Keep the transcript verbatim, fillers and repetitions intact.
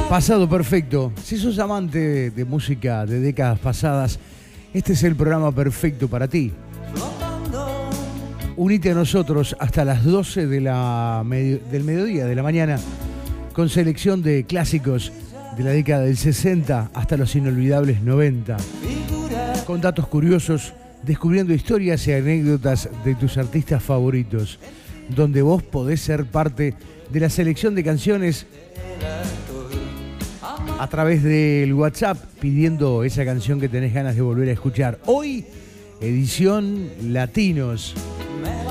Pasado perfecto. Si sos amante de música de décadas pasadas, este es el programa perfecto para ti. Unite a nosotros hasta las doce de la medio, del mediodía de la mañana con selección de clásicos de la década del sesenta hasta los inolvidables noventa. Con datos curiosos, descubriendo historias y anécdotas de tus artistas favoritos, donde vos podés ser parte de la selección de canciones a través del WhatsApp, pidiendo esa canción que tenés ganas de volver a escuchar. Hoy, edición Latinos.